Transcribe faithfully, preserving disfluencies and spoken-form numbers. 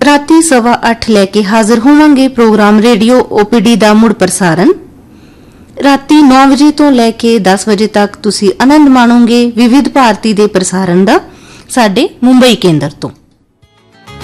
राती सवा अठ लैके हाजिर होवांगे प्रोग्राम रेडियो ओपीडी दा मुड़ प्रसारण। राती नौ बजे तो लैके दस बजे तक तुसी आनंद माणोगे विविध भारती दे प्रसारण दा साडे मुंबई केंद्र तो।